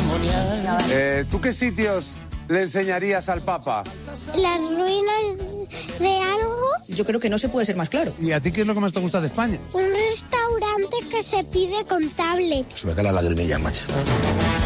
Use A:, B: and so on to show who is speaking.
A: matrimonial.
B: ¿Tú qué sitios le enseñarías al Papa?
C: Las ruinas de algo.
D: Yo creo que no se puede ser más claro.
E: ¿Y a ti qué es lo que más te gusta de España?
C: Un restaurante que se pide con tablet.
F: Se me cae la lagrimilla, macho.